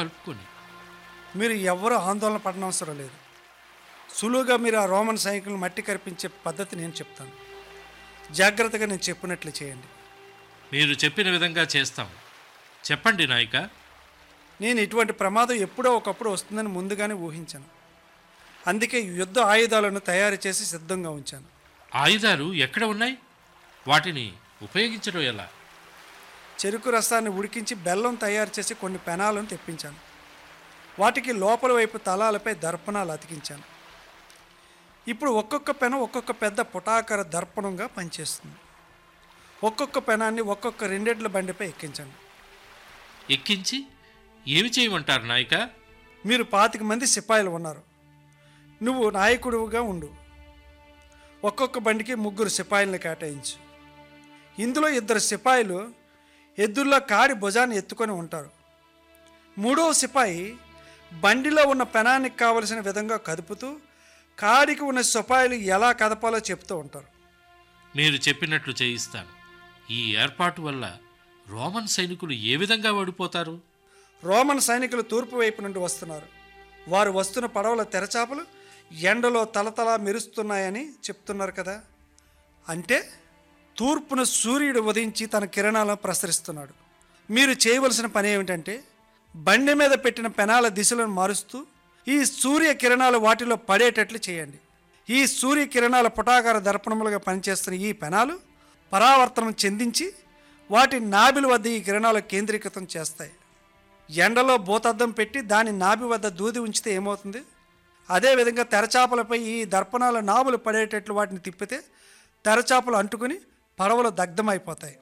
కలుపుకొని. మీరు ఎవ్వరూ ఆందోళన పడనవసరం లేదు. సులువుగా మీరు ఆ రోమన్ సైనికులను మట్టి కరిపించే పద్ధతి నేను చెప్తాను. జాగ్రత్తగా నేను చెప్పినట్లు చేయండి. మీరు చెప్పిన విధంగా చేస్తాం. చెప్పండి నాయక. నేను ఇటువంటి ప్రమాదం ఎప్పుడో ఒకప్పుడు వస్తుందని ముందుగానే ఊహించాను. అందుకే యుద్ధ ఆయుధాలను తయారు చేసి సిద్ధంగా ఉంచాను. ఆయుధాలు ఎక్కడ ఉన్నాయి? వాటిని ఉపయోగించడం ఎలా? చెరుకు రసాన్ని ఉడికించి బెల్లం తయారు చేసి కొన్ని పెనాలను తెప్పించాను. వాటికి లోపల వైపు తలాలపై దర్పణాలు అతికించాను. ఇప్పుడు ఒక్కొక్క పెనం ఒక్కొక్క పెద్ద పుటాకార దర్పణంగా పనిచేస్తుంది. ఒక్కొక్క పెనాన్ని ఒక్కొక్క రెండెడ్ల బండిపై ఎక్కించండి. ఎక్కించి ఏమి చేయమంటారు నాయక? మీరు 25 మంది సిపాయిలు ఉన్నారు. నువ్వు నాయకుడుగా ఉండు. ఒక్కొక్క బండికి 3 సిపాయిలను కేటాయించు. ఇందులో 2 సిపాయిలు ఎద్దుల్లో కాడి భుజాన్ని ఎత్తుకొని ఉంటారు. 3వ సిపాయి బండిలో ఉన్న పెనానికి కావలసిన విధంగా కదుపుతూ కాడికి ఉన్న సిపాయిలు ఎలా కదపాలో చెప్తూ ఉంటారు. మీరు చెప్పినట్లు చేయిస్తాను. ఈ ఏర్పాటు వల్ల రోమన్ సైనికులు ఏ విధంగా ఓడిపోతారు? రోమన్ సైనికులు తూర్పు వైపు నుండి వస్తున్నారు. వారు వస్తున్న పడవల తెరచాపలు ఎండలో తలతలా మెరుస్తున్నాయని చెప్తున్నారు కదా. అంటే తూర్పున సూర్యుడు ఉదయించి తన కిరణాలను ప్రసరిస్తున్నాడు. మీరు చేయవలసిన పని ఏమిటంటే బండి మీద పెట్టిన పెనాల దిశలను మారుస్తూ ఈ సూర్య కిరణాలు వాటిలో పడేటట్లు చేయండి. ఈ సూర్య కిరణాల పుటాకార దర్పణములుగా పనిచేస్తున్న ఈ పెనాలు పరావర్తనం చెందించి వాటి నాభిల వద్ద ఈ కిరణాలు కేంద్రీకృతం చేస్తాయి. ఎండలో భూతద్దం పెట్టి దాని నాభి వద్ద దూది ఉంచితే ఏమవుతుంది? అదేవిధంగా తెరచాపలపై ఈ దర్పణాల నాభులు పడేటట్లు వాటిని తిప్పితే తెరచాపలు అంటుకుని పడవలు దగ్ధమైపోతాయి.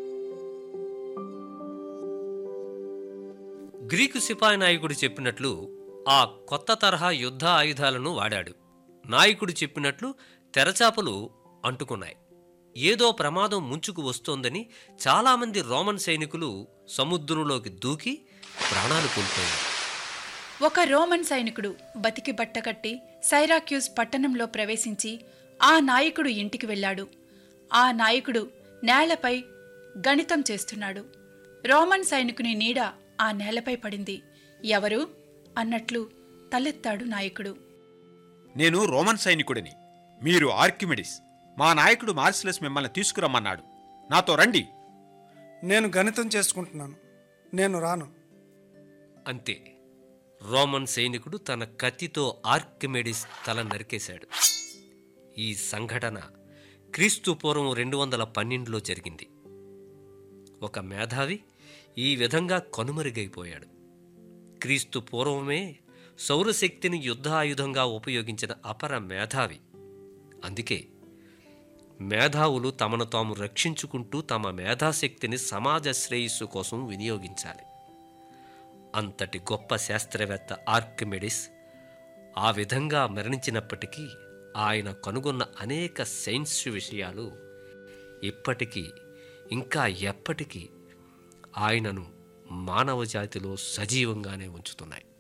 గ్రీకు సిపాయి నాయకుడు చెప్పినట్లు ఆ కొత్త తరహా యుద్ధ ఆయుధాలను వాడాడు. నాయకుడు చెప్పినట్లు తెరచాపలు అంటుకున్నాయి. ఏదో ప్రమాదం ముంచుకు వస్తోందని చాలామంది రోమన్ సైనికులు సముద్రంలోకి దూకి ప్రాణాలు కోల్పోయారు. ఒక రోమన్ సైనికుడు బతికి బట్టకట్టి సైరాక్యూస్ పట్టణంలో ప్రవేశించి ఆ నాయకుడు ఇంటికి వెళ్ళాడు. ఆ నాయకుడు నేలపై గణితం చేస్తున్నాడు. రోమన్ సైనికుని నీడ ఆ నేలపై పడింది. ఎవరు అన్నట్లు తలెత్తాడు నాయకుడు. నేను రోమన్ సైనికుడిని. మీరు ఆర్కిమెడిస్. మా నాయకుడు మార్సిలస్ మిమ్మల్ని తీసుకురమ్మన్నాడు. నాతో రండి. నేను గణితం చేసుకుంటున్నాను. నేను రాను. అంతే. రోమన్ సైనికుడు తన కత్తితో ఆర్కిమెడిస్ తల నరికేశాడు. ఈ సంఘటన క్రీస్తు పూర్వం 212లో జరిగింది. ఒక మేధావి ఈ విధంగా కనుమరుగైపోయాడు. క్రీస్తు పూర్వమే సౌరశక్తిని యుద్ధ ఆయుధంగా ఉపయోగించిన అపర మేధావి. అందుకే మేధావులు తమను తాము రక్షించుకుంటూ తమ మేధాశక్తిని సమాజ శ్రేయస్సు కోసం వినియోగించాలి. అంతటి గొప్ప శాస్త్రవేత్త ఆర్కిమెడిస్ ఆ విధంగా మరణించినప్పటికీ ఆయన కనుగొన్న అనేక సైన్స్ విషయాలు ఇప్పటికీ ఇంకా ఎప్పటికీ ఆయనను మానవ జాతిలో సజీవంగానే ఉంచుతున్నాయి.